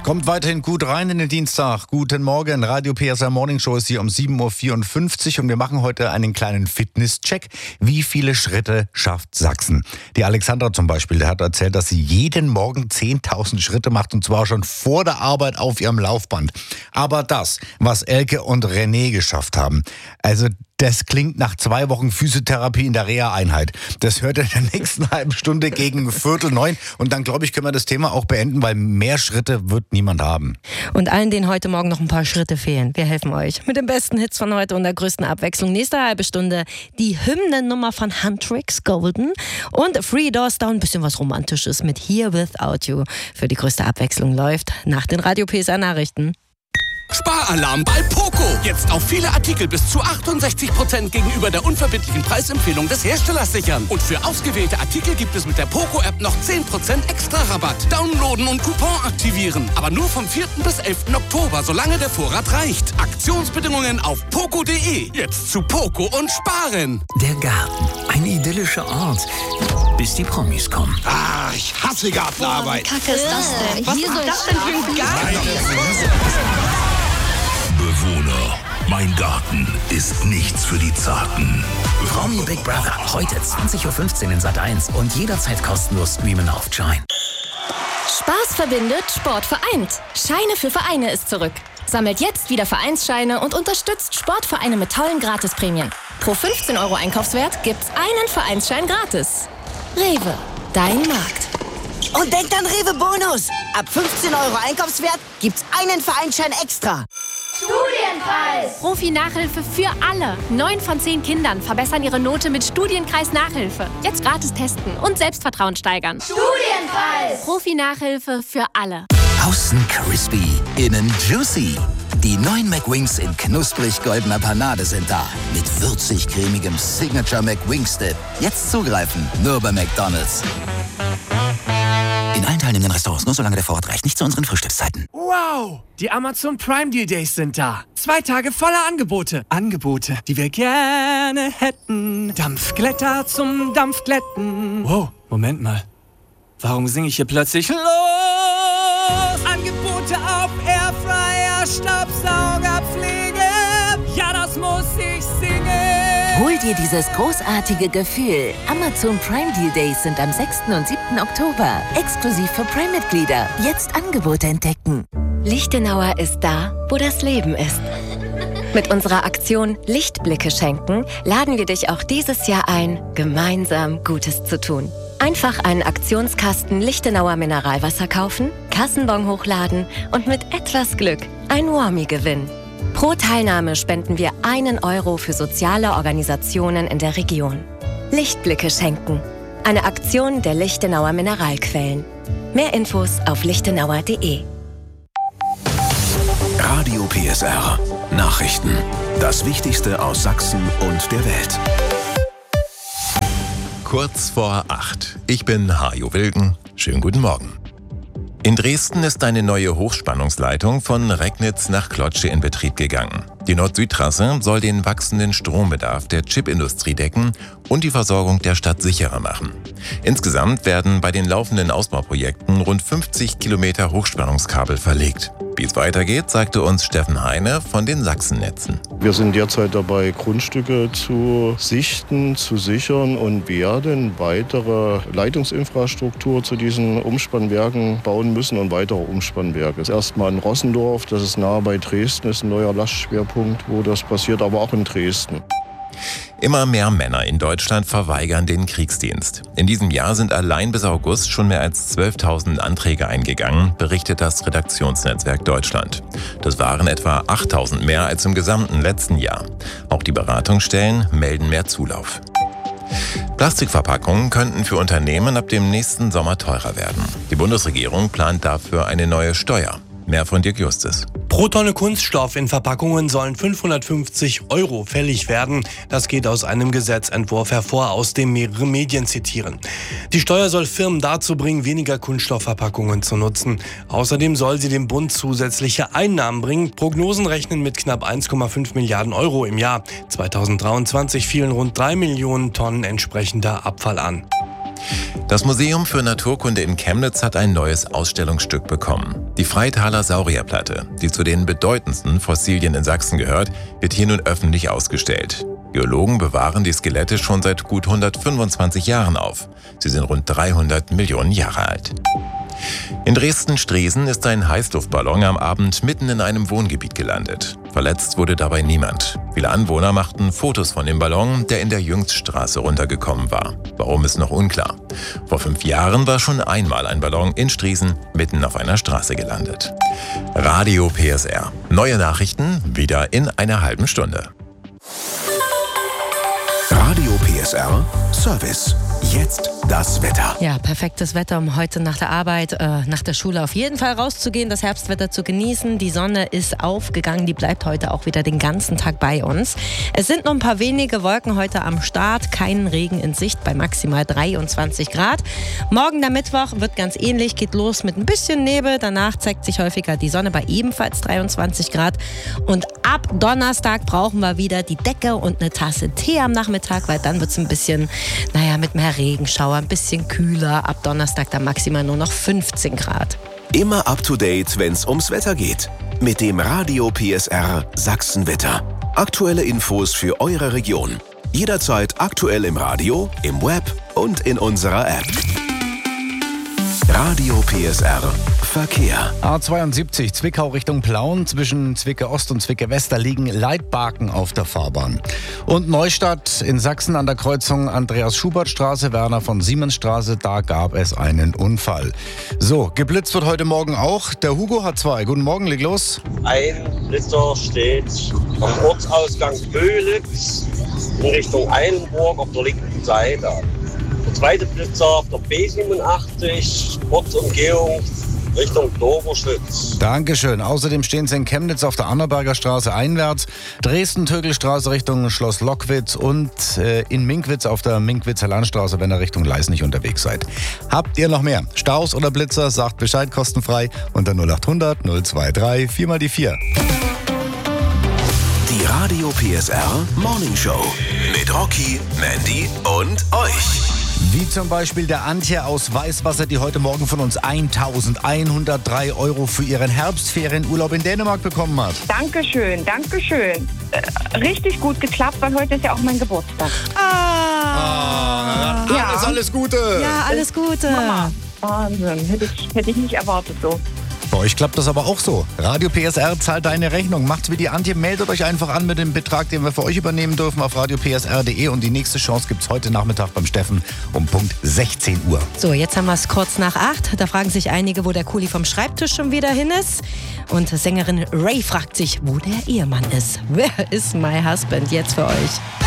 Kommt weiterhin gut rein in den Dienstag. Guten Morgen, Radio PSR Morning Show ist hier um 7.54 Uhr und wir machen heute einen kleinen Fitnesscheck. Wie viele Schritte schafft Sachsen? Die Alexandra zum Beispiel, der hat erzählt, dass sie jeden Morgen 10.000 Schritte macht und zwar schon vor der Arbeit auf ihrem Laufband. Aber das, was Elke und René geschafft haben, also das klingt nach 2 Wochen Physiotherapie in der Reha-Einheit. Das hört in der nächsten halben Stunde gegen 8:45 und dann, glaube ich, können wir das Thema auch beenden, weil mehr Schritte wird niemand haben. Und allen, denen heute Morgen noch ein paar Schritte fehlen, wir helfen euch mit den besten Hits von heute und der größten Abwechslung. Nächste halbe Stunde die Hymnennummer von Huntrix Golden und Three Doors Down, ein bisschen was Romantisches mit Here Without You. Für die größte Abwechslung läuft nach den Radio PSR Nachrichten. Sparalarm bei Poco. Jetzt auf viele Artikel bis zu 68% gegenüber der unverbindlichen Preisempfehlung des Herstellers sichern. Und für ausgewählte Artikel gibt es mit der Poco-App noch 10% extra Rabatt. Downloaden und Coupon aktivieren. Aber nur vom 4. bis 11. Oktober, solange der Vorrat reicht. Aktionsbedingungen auf poco.de. Jetzt zu Poco und sparen. Der Garten. Ein idyllischer Ort. Bis die Promis kommen. Ah, ich hasse Gartenarbeit. Boah, wie kacke ist das denn? Was ist das denn für ein Garten? Bewohner, mein Garten ist nichts für die Zarten. Promi Big Brother. Heute 20.15 Uhr in Sat.1 und jederzeit kostenlos streamen auf Join. Spaß verbindet, Sport vereint. Scheine für Vereine ist zurück. Sammelt jetzt wieder Vereinsscheine und unterstützt Sportvereine mit tollen Gratisprämien. Pro 15 € Einkaufswert gibt's einen Vereinsschein gratis. Rewe, dein Markt. Und denkt an Rewe Bonus. Ab 15 € Einkaufswert gibt's einen Vereinsschein extra. Studienpreis! Profi-Nachhilfe für alle. 9 von 10 Kindern verbessern ihre Note mit Studienkreis-Nachhilfe. Jetzt gratis testen und Selbstvertrauen steigern. Studienpreis! Profi-Nachhilfe für alle. Außen crispy, innen juicy. Die neuen McWings in knusprig goldener Panade sind da. Mit würzig cremigem Signature McWings Dip. Jetzt zugreifen, nur bei McDonald's. In allen teilnehmenden Restaurants, nur solange der Vorrat reicht, nicht zu unseren Frühstückszeiten. Wow! Die Amazon Prime Deal Days sind da. 2 Tage voller Angebote. Angebote, die wir gerne hätten. Dampfglätter zum Dampfglätten. Wow, Moment mal. Warum singe ich hier plötzlich los? Angebote auf Airfryer, Staubsaugerpflege. Ja, das muss ich singen. Hol dir dieses großartige Gefühl. Amazon Prime Deal Days sind am 6. und 7. Oktober. Exklusiv für Prime-Mitglieder. Jetzt Angebote entdecken. Lichtenauer ist da, wo das Leben ist. Mit unserer Aktion Lichtblicke schenken laden wir dich auch dieses Jahr ein, gemeinsam Gutes zu tun. Einfach einen Aktionskasten Lichtenauer Mineralwasser kaufen, Kassenbon hochladen und mit etwas Glück ein Warmie gewinnen. Pro Teilnahme spenden wir 1 € für soziale Organisationen in der Region. Lichtblicke schenken. Eine Aktion der Lichtenauer Mineralquellen. Mehr Infos auf lichtenauer.de. Radio PSR. Nachrichten. Das Wichtigste aus Sachsen und der Welt. Kurz vor 8. Ich bin Hajo Wilken. Schönen guten Morgen. In Dresden ist eine neue Hochspannungsleitung von Recknitz nach Klotzsche in Betrieb gegangen. Die Nord-Süd-Trasse soll den wachsenden Strombedarf der Chipindustrie decken und die Versorgung der Stadt sicherer machen. Insgesamt werden bei den laufenden Ausbauprojekten rund 50 Kilometer Hochspannungskabel verlegt. Wie es weitergeht, sagte uns Steffen Heine von den Sachsennetzen. Wir sind derzeit dabei, Grundstücke zu sichten, zu sichern und werden weitere Leitungsinfrastruktur zu diesen Umspannwerken bauen müssen und weitere Umspannwerke. Erstmal in Rossendorf, das ist nahe bei Dresden, ist ein neuer Lastschwerpunkt, wo das passiert, aber auch in Dresden. Immer mehr Männer in Deutschland verweigern den Kriegsdienst. In diesem Jahr sind allein bis August schon mehr als 12.000 Anträge eingegangen, berichtet das Redaktionsnetzwerk Deutschland. Das waren etwa 8.000 mehr als im gesamten letzten Jahr. Auch die Beratungsstellen melden mehr Zulauf. Plastikverpackungen könnten für Unternehmen ab dem nächsten Sommer teurer werden. Die Bundesregierung plant dafür eine neue Steuer. Mehr von Dirk Justus. Pro Tonne Kunststoff in Verpackungen sollen 550 € fällig werden. Das geht aus einem Gesetzentwurf hervor, aus dem mehrere Medien zitieren. Die Steuer soll Firmen dazu bringen, weniger Kunststoffverpackungen zu nutzen. Außerdem soll sie dem Bund zusätzliche Einnahmen bringen. Prognosen rechnen mit knapp 1,5 Milliarden € im Jahr. 2023 fielen rund 3 Millionen Tonnen entsprechender Abfall an. Das Museum für Naturkunde in Chemnitz hat ein neues Ausstellungsstück bekommen. Die Freitaler Saurierplatte, die zu den bedeutendsten Fossilien in Sachsen gehört, wird hier nun öffentlich ausgestellt. Geologen bewahren die Skelette schon seit gut 125 Jahren auf. Sie sind rund 300 Millionen Jahre alt. In Dresden-Stresen ist ein Heißluftballon am Abend mitten in einem Wohngebiet gelandet. Verletzt wurde dabei niemand. Viele Anwohner machten Fotos von dem Ballon, der in der Jüngststraße runtergekommen war. Warum ist noch unklar. Vor 5 Jahren war schon einmal ein Ballon in Striesen mitten auf einer Straße gelandet. Radio PSR. Neue Nachrichten wieder in einer halben Stunde. Radio PSR Service. Jetzt das Wetter. Ja, perfektes Wetter, um heute nach der Arbeit, nach der Schule auf jeden Fall rauszugehen, das Herbstwetter zu genießen. Die Sonne ist aufgegangen, die bleibt heute auch wieder den ganzen Tag bei uns. Es sind noch ein paar wenige Wolken heute am Start, keinen Regen in Sicht bei maximal 23 Grad. Morgen der Mittwoch wird ganz ähnlich, geht los mit ein bisschen Nebel. Danach zeigt sich häufiger die Sonne bei ebenfalls 23 Grad. Und ab Donnerstag brauchen wir wieder die Decke und eine Tasse Tee am Nachmittag, weil dann wird es ein bisschen, mit mehr Regenschauer, ein bisschen kühler. Ab Donnerstag dann maximal nur noch 15 Grad. Immer up to date, wenn's ums Wetter geht. Mit dem Radio PSR Sachsenwetter. Aktuelle Infos für eure Region. Jederzeit aktuell im Radio, im Web und in unserer App. Radio PSR Verkehr. A72 Zwickau Richtung Plauen. Zwischen Zwickau Ost und Zwickau West, da liegen Leitbarken auf der Fahrbahn. Und Neustadt in Sachsen an der Kreuzung Andreas-Schubert-Straße, Werner von Siemens-Straße, da gab es einen Unfall. So, geblitzt wird heute Morgen auch. Der Hugo hat 2. Guten Morgen, leg los. Ein Blitzer steht am Ortsausgang Böhlitz in Richtung Eilenburg auf der linken Seite. Der zweite Blitzer auf der B87, Ortsumgehung Richtung Doberschütz. Dankeschön. Außerdem stehen Sie in Chemnitz auf der Annaberger Straße einwärts, Dresden-Tögelstraße Richtung Schloss Lockwitz und in Minkwitz auf der Minkwitzer Landstraße, wenn ihr Richtung Leisnig unterwegs seid. Habt ihr noch mehr Staus oder Blitzer? Sagt Bescheid, kostenfrei unter 0800 023 4 die 4. Die Radio PSR Morning Show mit Rocky, Mandy und euch. Wie zum Beispiel der Antje aus Weißwasser, die heute Morgen von uns 1.103 € für ihren Herbstferienurlaub in Dänemark bekommen hat. Dankeschön, dankeschön. Richtig gut geklappt, weil heute ist ja auch mein Geburtstag. Alles Gute. Ja, alles Gute. Mama. Wahnsinn, hätte ich nicht erwartet so. Bei euch klappt das aber auch so. Radio PSR zahlt deine Rechnung. Macht's wie die Antje, meldet euch einfach an mit dem Betrag, den wir für euch übernehmen dürfen auf radiopsr.de. Und die nächste Chance gibt's heute Nachmittag beim Steffen um Punkt 16 Uhr. So, jetzt haben wir es kurz nach 8. Da fragen sich einige, wo der Kuli vom Schreibtisch schon wieder hin ist. Und Sängerin Ray fragt sich, wo der Ehemann ist. Wer ist my husband jetzt für euch?